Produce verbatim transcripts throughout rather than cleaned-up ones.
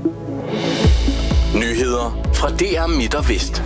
Nyheder fra D R Midt og Vest.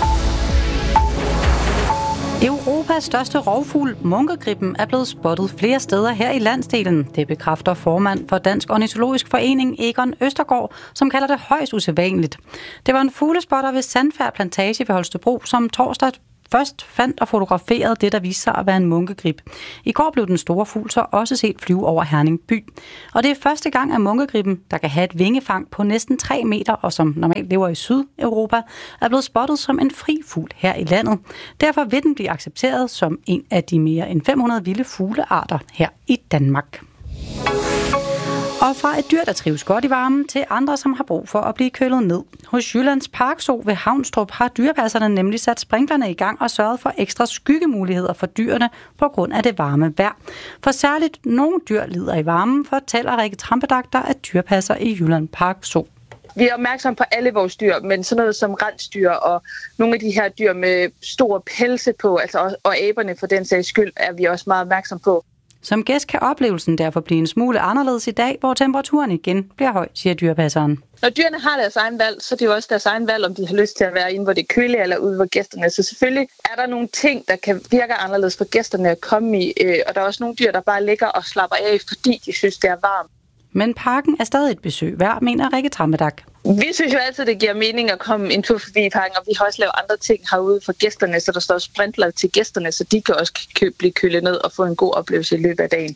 Europas største rovfugl, munkegribben, er blevet spottet flere steder her i landsdelen. Det bekræfter formand for Dansk Ornitologisk Forening, Egon Østergaard, som kalder det højst usædvanligt. Det var en fuglespotter ved Sandfærd Plantage ved Holstebro, som torsdag først fandt og fotograferede det, der viste sig at være en munkegrib. I går blev den store fugl så også set flyve over Herning by. Og det er første gang, at munkegribben, der kan have et vingefang på næsten tre meter, og som normalt lever i Sydeuropa, er blevet spottet som en fri fugl her i landet. Derfor vil den blive accepteret som en af de mere end fem hundrede vilde fuglearter her i Danmark. Og fra et dyr, der trives godt i varmen, til andre, som har brug for at blive kølet ned. Hos Jyllands Park Zoo ved Havnstrup har dyrepasserne nemlig sat sprinklerne i gang og sørget for ekstra skyggemuligheder for dyrene på grund af det varme vejr. For særligt nogle dyr lider i varmen, fortæller Rikke Trampedag, der er dyrepasser i Jyllands Park Zoo. Vi er opmærksomme på alle vores dyr, men sådan noget som rensdyr og nogle af de her dyr med store pelse på, altså og aberne for den sags skyld, er vi også meget opmærksomme på. Som gæst kan oplevelsen derfor blive en smule anderledes i dag, hvor temperaturen igen bliver høj, siger dyrepasseren. Når dyrene har deres egen valg, så er det jo også deres egen valg, om de har lyst til at være inde, hvor det er køligt, eller ude hvor gæsterne. Så selvfølgelig er der nogle ting, der kan virke anderledes for gæsterne at komme i, og der er også nogle dyr, der bare ligger og slapper af, fordi de synes, det er varmt. Men parken er stadig et besøg værd, mener Rikke Trampedag. Vi synes jo altid, det giver mening at komme en tur forbi parken, og vi har også lavet andre ting herude for gæsterne, så der står sprinkler til gæsterne, så de kan også kø- blive kølet ned og få en god oplevelse i løbet af dagen.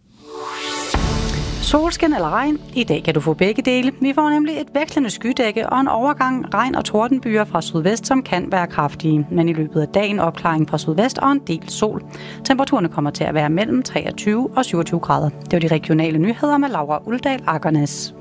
Solskin eller regn? I dag kan du få begge dele. Vi får nemlig et vekslende skydække og en overgang regn- og tordenbyer fra sydvest, som kan være kraftige. Men i løbet af dagen opklaring fra sydvest og en del sol. Temperaturerne kommer til at være mellem treogtyve og syvogtyve grader. Det var de regionale nyheder med Laura Uldal Akernes.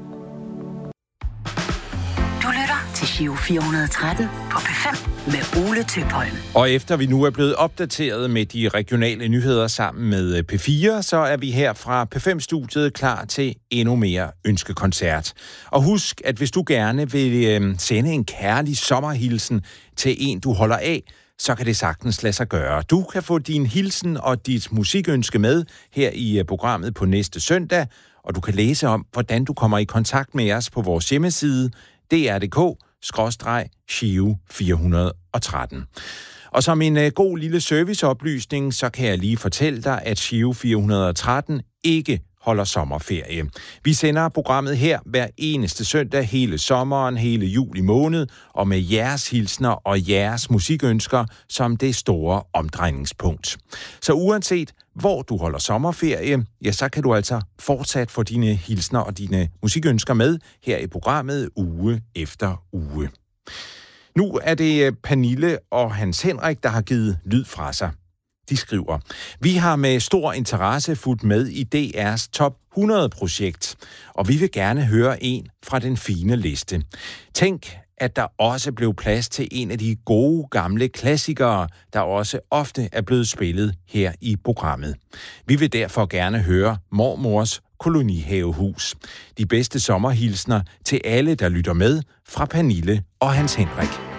Du lytter til Giro fire hundrede og tretten på P fem med Ole Tøpholm. Og efter vi nu er blevet opdateret med de regionale nyheder sammen med P fire, så er vi her fra P fem-studiet klar til endnu mere ønskekoncert. Og husk, at hvis du gerne vil øh, sende en kærlig sommerhilsen til en, du holder af, så kan det sagtens lade sig gøre. Du kan få din hilsen og dit musikønske med her i programmet på næste søndag, og du kan læse om, hvordan du kommer i kontakt med os på vores hjemmeside d r punktum d k skråstreg Giro fire hundrede og tretten. Og som en uh, god lille serviceoplysning, så kan jeg lige fortælle dig, at Giro fire hundrede og tretten ikke holder sommerferie. Vi sender programmet her hver eneste søndag hele sommeren, hele juli måned, og med jeres hilsner og jeres musikønsker som det store omdrejningspunkt. Så uanset hvor du holder sommerferie, ja, så kan du altså fortsat få dine hilsner og dine musikønsker med her i programmet uge efter uge. Nu er det Pernille og Hans Henrik, der har givet lyd fra sig. De skriver: Vi har med stor interesse fulgt med i D R's top hundrede-projekt, og vi vil gerne høre en fra den fine liste. Tænk, at der også blev plads til en af de gode gamle klassikere, der også ofte er blevet spillet her i programmet. Vi vil derfor gerne høre Mormors Kolonihavehus. De bedste sommerhilsner til alle, der lytter med, fra Pernille og Hans Henrik.